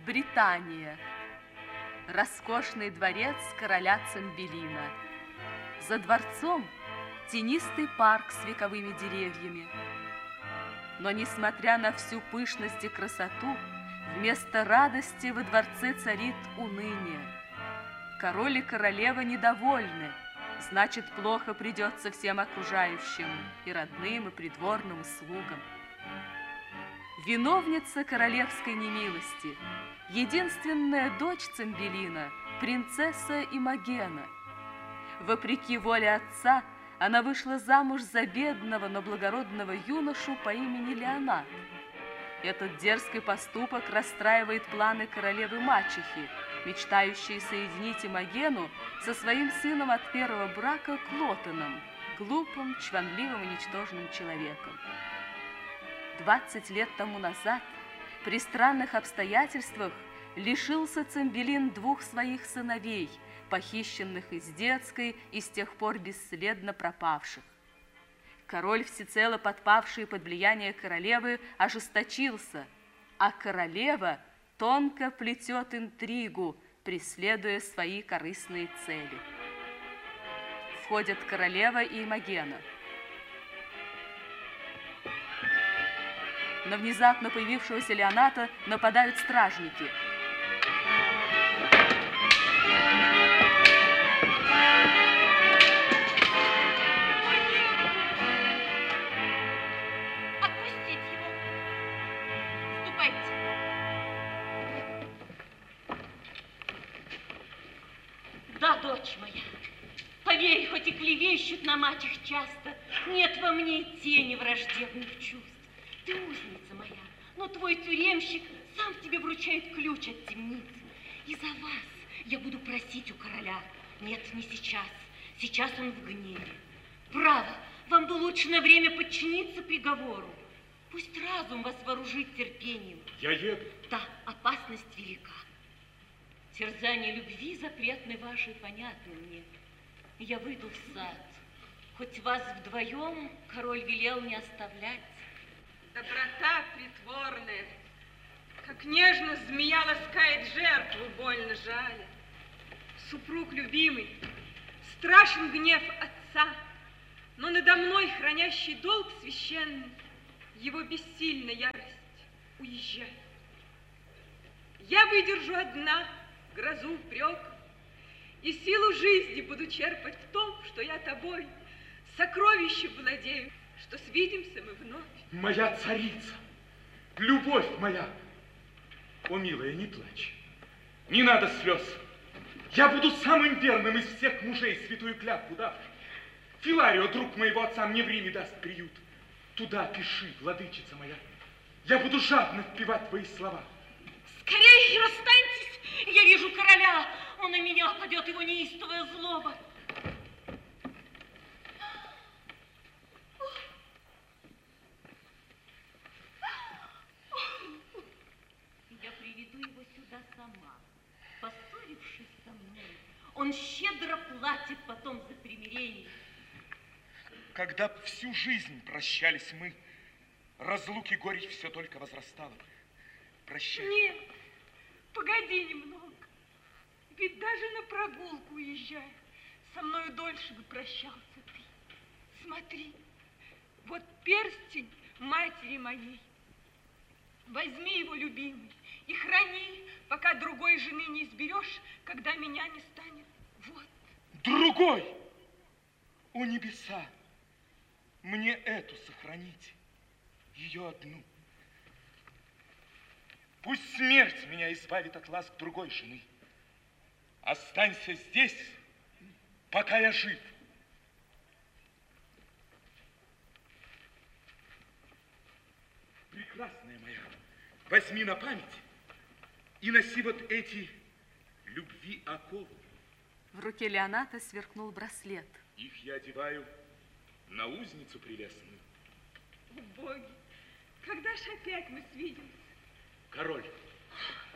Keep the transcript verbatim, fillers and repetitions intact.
Британия. Роскошный дворец короля Цимбелина. За дворцом тенистый парк с вековыми деревьями. Но, несмотря на всю пышность и красоту, вместо радости во дворце царит уныние. Король и королева недовольны, значит, плохо придется всем окружающим, и родным, и придворным, и слугам. Виновница королевской немилости, единственная дочь Цимбелина, принцесса Имогена. Вопреки воле отца, она вышла замуж за бедного, но благородного юношу по имени Леонат. Этот дерзкий поступок расстраивает планы королевы-мачехи, мечтающей соединить Имогену со своим сыном от первого брака Клотеном, глупым, чванливым и ничтожным человеком. Двадцать лет тому назад, при странных обстоятельствах, лишился Цимбелин двух своих сыновей, похищенных из детской и с тех пор бесследно пропавших. Король, всецело подпавший под влияние королевы, ожесточился, а королева тонко плетет интригу, преследуя свои корыстные цели. Входят королева и Имогена. На внезапно появившегося Леоната нападают стражники. Отпустите его. Ступайте. Да, дочь моя, поверь, хоть и клевещут на мачех часто, нет во мне и тени враждебных чувств. Ты узница моя, но твой тюремщик сам тебе вручает ключ от темницы. И за вас я буду просить у короля. Нет, не сейчас. Сейчас он в гневе. Право, вам бы лучше на время подчиниться приговору. Пусть разум вас вооружит терпением. Я еду. Да, опасность велика. Терзание любви запретны ваши понятны мне. Я выйду в сад. Хоть вас вдвоем король велел не оставлять. Доброта притворная, как нежно змея ласкает жертву, больно жаля. Супруг любимый, страшен гнев отца, но надо мной хранящий долг священный, его бессильна ярость, уезжай. Я выдержу одна грозу упрек, и силу жизни буду черпать в том, что я тобой сокровищем владею, что свидимся мы вновь. Моя царица, любовь моя. О, милая, не плачь, не надо слез. Я буду самым верным из всех мужей, святую клятву давших. Филарио, друг моего отца, мне в Риме даст приют. Туда пиши, владычица моя. Я буду жадно впевать твои слова. Скорее расстаньтесь, я вижу короля. Он на меня падет, его неистовая злоба. Сама, поссорившись со мной, он щедро платит потом за примирение. Когда всю жизнь прощались мы, разлуки горечь все только возрастала. Прощай. Нет, погоди немного. Ведь даже на прогулку уезжая, со мною дольше бы прощался ты. Смотри, вот перстень матери моей. Возьми его, любимый, и храни, пока другой жены не изберешь, когда меня не станет. Вот. Другой? О, небеса! Мне эту сохраните, ее одну. Пусть смерть меня избавит от ласк другой жены. Останься здесь, пока я жив. Прекрасная моя, возьми на память и носи вот эти любви оковы. В руке Леоната сверкнул браслет. Их я одеваю на узницу прелестную. О, боги, когда ж опять мы свидимся? Король,